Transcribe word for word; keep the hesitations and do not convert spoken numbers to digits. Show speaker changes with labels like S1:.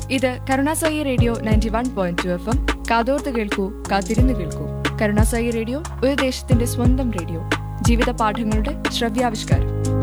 S1: ഇത് Karunasai radio ninety one point two F M. കാതോർത്ത് കേൾക്കൂ, കാത്തിരുന്ന് കേൾക്കൂ. കരുണാസായി റേഡിയോ ഒരു ദേശത്തിന്റെ സ്വന്തം റേഡിയോ. ജീവിത പാഠങ്ങളുടെ ശ്രവ്യാവിഷ്കാരം.